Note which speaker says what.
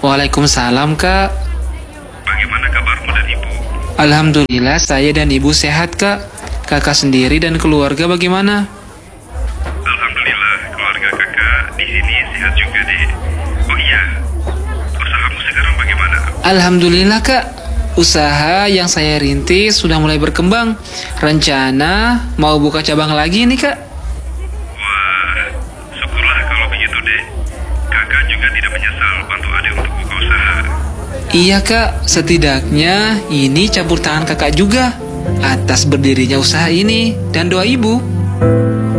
Speaker 1: Waalaikumsalam, Kak.
Speaker 2: Bagaimana kabarmu dan ibu?
Speaker 1: Alhamdulillah saya dan ibu sehat, Kak. Kakak sendiri dan keluarga bagaimana?
Speaker 2: Alhamdulillah, keluarga kakak di sini sehat juga deh. Oh iya, usahamu sekarang bagaimana?
Speaker 1: Alhamdulillah, Kak. Usaha yang saya rintis sudah mulai berkembang. Rencana mau buka cabang lagi nih, Kak.
Speaker 2: Wah, syukurlah kalau begitu deh. Kakak juga tidak menyesal bantu adik untuk buka usaha.
Speaker 1: Iya, Kak. Setidaknya ini campur tangan kakak juga atas berdirinya usaha ini dan doa ibu.